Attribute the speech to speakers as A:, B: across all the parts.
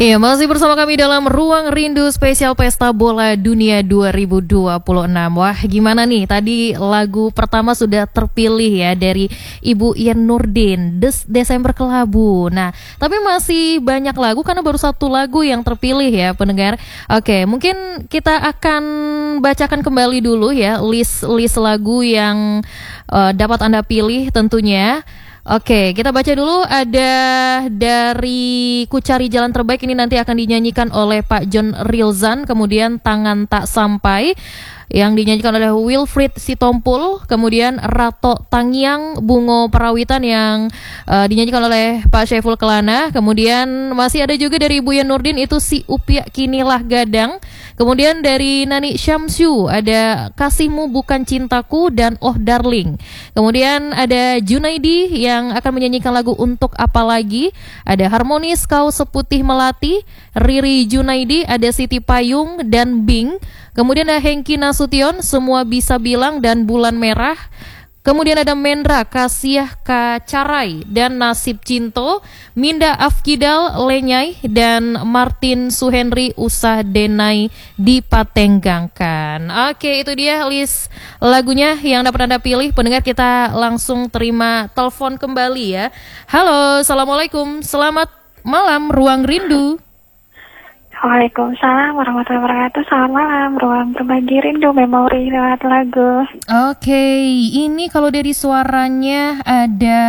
A: Iya, masih bersama kami dalam Ruang Rindu spesial Pesta Bola Dunia 2026. Wah, gimana nih? Tadi lagu pertama sudah terpilih ya dari Ibu Ian Nurdin, Desember Kelabu. Nah, tapi masih banyak lagu karena baru satu lagu yang terpilih ya, pendengar. Oke, mungkin kita akan bacakan kembali dulu ya list lagu yang dapat Anda pilih tentunya. Oke, kita baca dulu. Ada dari Ku Cari Jalan Terbaik, ini nanti akan dinyanyikan oleh Pak John Rilzan. Kemudian Tangan Tak Sampai yang dinyanyikan oleh Wilfried Sitompul. Kemudian Rato Tangyang Bungo Perawitan yang dinyanyikan oleh Pak Syaiful Kelana. Kemudian masih ada juga dari Ibu Ian Nurdin, itu Si Upia Kinilah Gadang. Kemudian dari Nani Syamsu ada Kasihmu Bukan Cintaku dan Oh Darling. Kemudian ada Junaidi yang akan menyanyikan lagu Untuk Apa Lagi. Ada Harmonis Kau Seputih Melati, Riri Junaidi, ada Siti Payung dan Bing. Kemudian ada Hengki Nasution, Semua Bisa Bilang dan Bulan Merah. Kemudian ada Mendra Kasiah Kacarai dan Nasib Cinto, Minda Afkidal Lenyai, dan Martin Suhenri Usah Denai Dipatenggangkan. Oke, itu dia list lagunya yang dapat Anda pilih. Pendengar, kita langsung terima telepon kembali ya. Halo, Assalamualaikum, selamat malam Ruang Rindu.
B: Waalaikumsalam warahmatullahi wabarakatuh. Selamat malam, Ruang Berbagi Rindu Memori lewat lagu.
A: Oke, ini kalau dari suaranya ada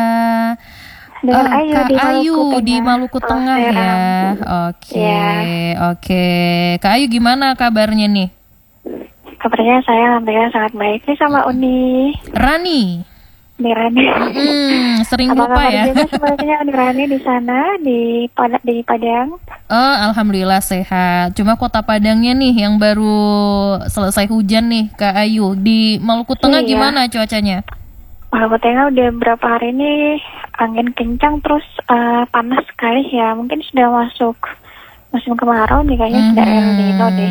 B: Kak
A: Ayu di Maluku Tengah ya. Oke. Kak Ayu, gimana kabarnya nih?
B: Kabarnya saya alhamdulillah sangat baik nih sama Uni
A: Rani.
B: Rani.
A: Sering lupa ya.
B: Apa kabar sebenarnya Uni Rani di sana di Padang?
A: Oh, alhamdulillah sehat. Cuma Kota Padangnya nih yang baru selesai hujan nih, Kak Ayu. Di Maluku Tengah gimana cuacanya?
B: Maluku Tengah udah berapa hari ini angin kencang terus panas sekali ya. Mungkin sudah masuk musim kemarau nih, kayaknya sudah El Nino deh.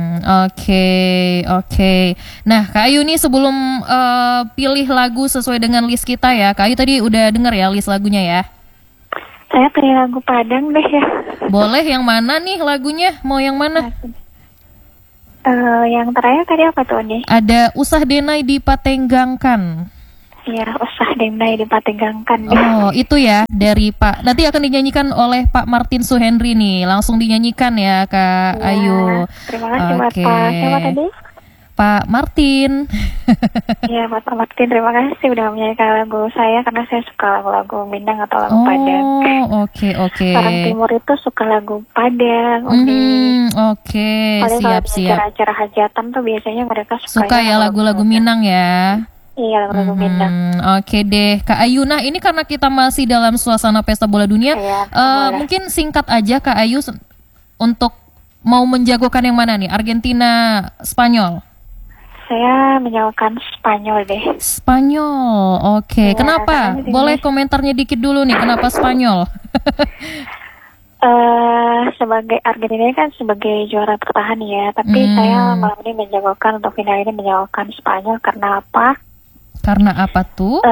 A: Oke. Nah, Kak Ayu nih sebelum pilih lagu sesuai dengan list kita ya. Kak Ayu tadi udah denger ya list lagunya ya?
B: Saya pilih lagu Padang deh ya.
A: Boleh, yang mana nih lagunya? Mau yang mana?
B: Yang terakhir tadi apa tuh nih?
A: Ada Usah Denai Dipatenggangkan.
B: Iya, Usah Denai Dipatenggangkan.
A: Oh, itu ya dari Pak. Nanti akan dinyanyikan oleh Pak Martin Suhenri nih. Langsung dinyanyikan ya, Kak Ayu.
B: Terima kasih buat Pak. Siapa tadi?
A: Pak Martin.
B: Iya, buat Pak Martin. Terima kasih udah menyanyikan lagu saya karena saya suka lagu-lagu Minang atau lagu Padang.
A: Oke.
B: Orang Timur itu suka lagu Padang.
A: Oke, siap.
B: Acara-acara hajatan tuh biasanya mereka
A: suka ya lagu-lagu Minang ya.
B: Iya, lagu Minang.
A: Oke deh, Kak Ayu. Nah, ini karena kita masih dalam suasana Pesta Bola Dunia, mungkin singkat aja Kak Ayu untuk mau menjagokan yang mana nih? Argentina, Spanyol?
B: Saya menjagokan Spanyol deh.
A: Spanyol, oke. Kenapa? Boleh komentarnya dikit dulu nih, kenapa Spanyol?
B: Sebagai Argentina kan sebagai juara bertahan ya, tapi saya malam ini menjagokan untuk final ini menjagokan Spanyol karena apa?
A: Karena apa tuh?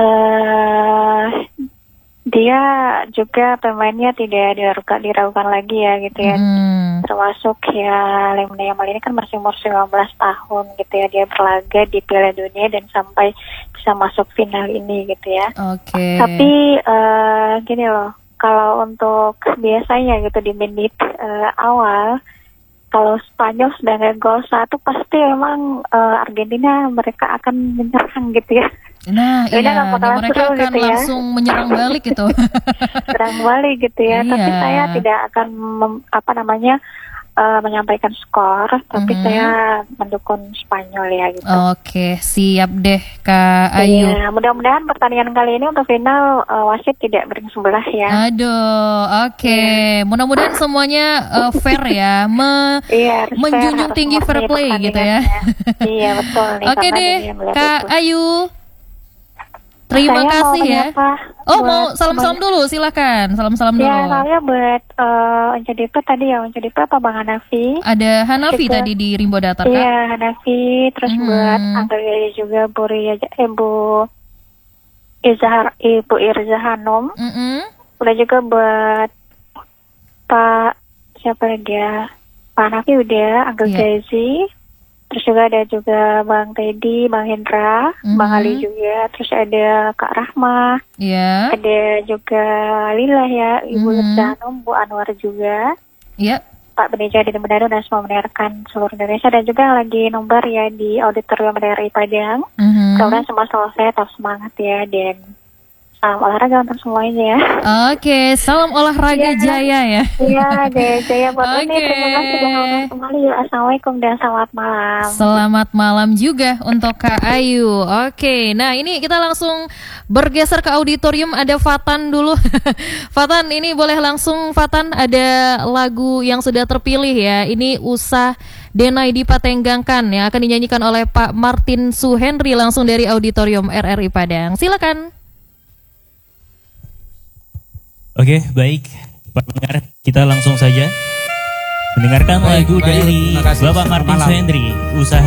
B: Dia juga pemainnya tidak diragukan lagi ya gitu ya. Termasuk ya Lemina Yamal ini kan masih umur 19 tahun gitu ya. Dia berlaga di Piala Dunia dan sampai bisa masuk final ini gitu ya.
A: Oke.
B: Tapi gini loh, kalau untuk biasanya gitu di menit awal, kalau Spanyol sudah ngegol satu pasti emang Argentina mereka akan menyerang gitu ya.
A: Nah, iya, mereka akan
B: gitu
A: langsung menyerang balik gitu.
B: Serang balik gitu ya.
A: Iya.
B: Tapi saya tidak akan menyampaikan skor, tapi saya mendukung Spanyol ya gitu.
A: Oke, siap deh Kak Ayu.
B: Iya, mudah-mudahan pertandingan kali ini untuk final wasit tidak bering sebelah ya.
A: Aduh, oke. Mudah-mudahan semuanya fair ya, menjunjung tinggi fair play gitu ya.
B: Iya betul nih.
A: Oke deh Kak Ayu. Terima kasih ya. Mau salam-salam dulu, silakan. Salam-salam dulu.
B: Ya, saya buat Once Dipa tadi ya, Once Dipa apa Bang Hanafi?
A: Ada Hanafi tadi di Rimbo Datar, Kak.
B: Iya, Hanafi. Terus buat Angga juga Ibu Irza Hanum. Udah juga buat Pak siapa lagi ya? Pak Nafi udah, Uncle Gazi. Terus juga ada juga Bang Teddy, Bang Hendra, Bang Ali juga. Terus ada Kak Rahma. Ada juga Lila ya, Ibu Nurjanum, Bu Anwar juga. Pak Beneja di Manado dan semua mendengarkan seluruh Indonesia, dan juga yang lagi nomor ya di Auditorium RRI Padang. Mudah-mudahan semua selesai, tetap semangat ya, dan salam olahraga untuk semuanya ya.
A: Oke, salam olahraga Jaya ya.
B: Iya, Jaya buat ini. Terima kasih sudah kembali. Assalamualaikum dan selamat malam.
A: Selamat malam juga untuk Kak Ayu. Oke, nah ini kita langsung bergeser ke auditorium. Ada Fatan dulu. Fatan, ini boleh langsung Fatan, ada lagu yang sudah terpilih ya. Ini Usah Denai Dipatenggangkan ya, akan dinyanyikan oleh Pak Martin Suhendri langsung dari Auditorium RRI Padang. Silakan.
C: Oke, baik Pak pendengar, kita langsung saja mendengarkan lagu dari Bapak Martin Suhendri, Usaha